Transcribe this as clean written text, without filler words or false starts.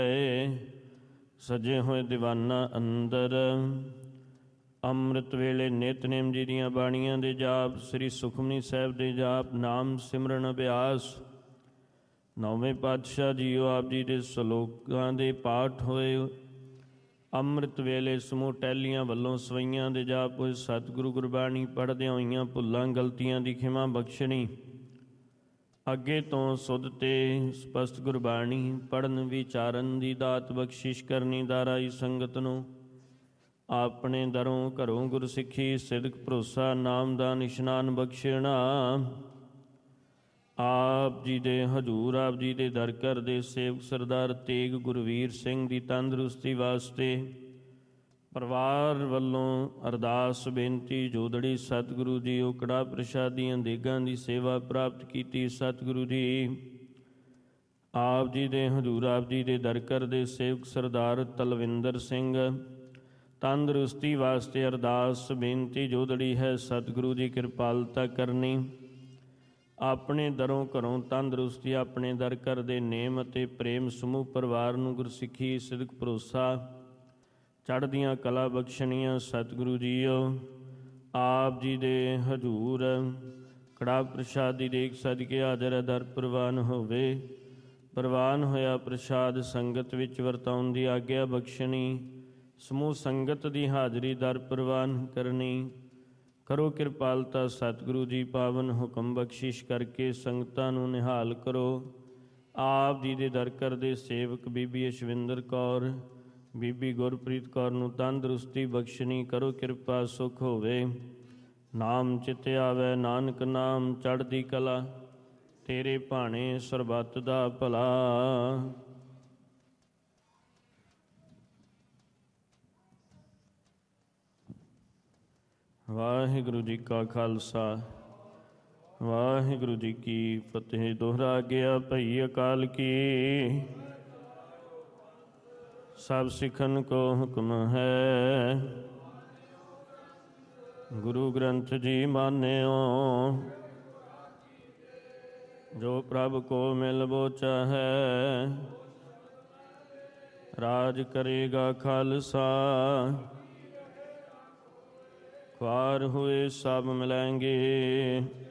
ਸਜੇ ਹੋਏ ਦੀਵਾਨਾਂ ਅੰਦਰ ਅੰਮ੍ਰਿਤ ਵੇਲੇ ਨਿਤਨੇਮ ਜੀ ਦੀਆਂ ਬਾਣੀਆਂ ਦੇ ਜਾਪ, ਸ੍ਰੀ ਸੁਖਮਨੀ ਸਾਹਿਬ ਦੇ ਜਾਪ, ਨਾਮ ਸਿਮਰਨ ਅਭਿਆਸ, ਨੌਵੇਂ ਪਾਤਸ਼ਾਹ ਜੀਓ ਆਪ ਜੀ ਦੇ ਸਲੋਕਾਂ ਦੇ ਪਾਠ ਹੋਏ। ਅੰਮ੍ਰਿਤ ਵੇਲੇ ਸਮੂਹ ਟਹਿਲੀਆਂ ਵੱਲੋਂ ਸਵਈਆਂ ਦੇ ਜਾਪ ਹੋਏ। ਸਤਿਗੁਰੂ ਗੁਰਬਾਣੀ ਪੜ੍ਹਦਿਆਂ ਹੋਈਆਂ ਭੁੱਲਾਂ ਗਲਤੀਆਂ ਦੀ ਖਿਮਾ ਬਖਸ਼ਣੀ, ਅੱਗੇ ਤੋਂ ਸੁਧ ਤੇ ਸਪਸ਼ਟ ਗੁਰਬਾਣੀ ਪੜ੍ਹਨ ਵਿਚਾਰਨ ਦੀ ਦਾਤ ਬਖਸ਼ਿਸ਼ ਕਰਨੀ। ਦਾਰਾਈ ਸੰਗਤ ਨੂੰ ਆਪਣੇ ਦਰੋਂ ਘਰੋਂ ਗੁਰਸਿੱਖੀ ਸਿਦਕ ਭਰੋਸਾ ਨਾਮਦਾਨ ਇਸ਼ਨਾਨ ਬਖਸ਼ਣਾ। ਆਪ ਜੀ ਦੇ ਹਜ਼ੂਰ ਆਪ ਜੀ ਦੇ ਦਰ ਘਰ ਦੇ ਸੇਵਕ ਸਰਦਾਰ ਤੇਗ ਗੁਰਵੀਰ ਸਿੰਘ ਦੀ ਤੰਦਰੁਸਤੀ ਵਾਸਤੇ ਪਰਿਵਾਰ ਵੱਲੋਂ ਅਰਦਾਸ ਬੇਨਤੀ। ਜੋਦੜੀ ਸਤਿਗੁਰੂ ਜੀ ਉਹ ਕੜਾਹ ਪ੍ਰਸ਼ਾਦੀਆਂ ਦੇਗਾਂ ਦੀ ਸੇਵਾ ਪ੍ਰਾਪਤ ਕੀਤੀ। ਸਤਿਗੁਰੂ ਜੀ ਆਪ ਜੀ ਦੇ ਹਜ਼ੂਰ ਆਪ ਜੀ ਦੇ ਦਰ ਘਰ ਦੇ ਸੇਵਕ ਸਰਦਾਰ ਤਲਵਿੰਦਰ ਸਿੰਘ ਤੰਦਰੁਸਤੀ ਵਾਸਤੇ ਅਰਦਾਸ ਬੇਨਤੀ। ਜੋਦੜੀ ਹੈ ਸਤਿਗੁਰੂ ਜੀ ਕਿਰਪਾਲਤਾ ਕਰਨੀ। ਆਪਣੇ ਦਰੋਂ ਘਰੋਂ ਤੰਦਰੁਸਤੀ, ਆਪਣੇ ਦਰ ਘਰ ਦੇ ਨੇਮ ਅਤੇ ਪ੍ਰੇਮ ਸਮੂਹ ਪਰਿਵਾਰ ਨੂੰ ਗੁਰਸਿੱਖੀ ਸਿਦਕ ਭਰੋਸਾ ਚੜ੍ਹਦੀਆਂ ਕਲਾ ਬਖਸ਼ਣੀਆਂ। ਸਤਿਗੁਰੂ ਜੀਓ ਆਪ ਜੀ ਦੇ ਹਜ਼ੂਰ ਕੜਾਹ ਪ੍ਰਸ਼ਾਦ ਦੀ ਦੇਗ ਸਦਕੇ ਹਾਜ਼ਰ ਦਰ ਪ੍ਰਵਾਨ ਹੋਵੇ। ਪ੍ਰਵਾਨ ਹੋਇਆ ਪ੍ਰਸ਼ਾਦ ਸੰਗਤ ਵਿੱਚ ਵਰਤਾਉਣ ਦੀ ਆਗਿਆ ਬਖਸ਼ਣੀ। ਸਮੂਹ ਸੰਗਤ ਦੀ ਹਾਜ਼ਰੀ ਦਰ ਪ੍ਰਵਾਨ ਕਰਨੀ। ਕਰੋ ਕਿਰਪਾਲਤਾ ਸਤਿਗੁਰੂ ਜੀ, ਪਾਵਨ ਹੁਕਮ ਬਖਸ਼ਿਸ਼ ਕਰਕੇ ਸੰਗਤਾਂ ਨੂੰ ਨਿਹਾਲ ਕਰੋ। ਆਪ ਜੀ ਦੇ ਦਰ ਘਰ ਦੇ ਸੇਵਕ ਬੀਬੀ ਅਸ਼ਵਿੰਦਰ ਕੌਰ, ਬੀਬੀ ਗੁਰਪ੍ਰੀਤ ਕੌਰ ਨੂੰ ਤੰਦਰੁਸਤੀ ਬਖਸ਼ਣੀ। ਕਰੋ ਕਿਰਪਾ ਸੁਖ ਹੋਵੇ। ਨਾਮ ਚਿਤ ਆਵੈ ਨਾਨਕ ਨਾਮ ਚੜ੍ਹਦੀ ਕਲਾ, ਤੇਰੇ ਭਾਣੇ ਸਰਬੱਤ ਦਾ ਭਲਾ। ਵਾਹਿਗੁਰੂ ਜੀ ਕਾ ਖਾਲਸਾ, ਵਾਹਿਗੁਰੂ ਜੀ ਕੀ ਫਤਿਹ। ਦੋਹਰਾ ਗਿਆ ਭਈ ਅਕਾਲ ਕੀ, ਸਭ ਸਿੱਖਨ ਕੋ ਹੁਕਮ ਹੈ। ਗੁਰੂ ਗ੍ਰੰਥ ਜੀ ਮਾਨਿਓ, ਜੋ ਪ੍ਰਭ ਕੋ ਮਿਲਬੋ ਚਾਹੈ। ਰਾਜ ਕਰੇਗਾ ਖਾਲਸਾ, ख्वार हुए सब मिलेंगे।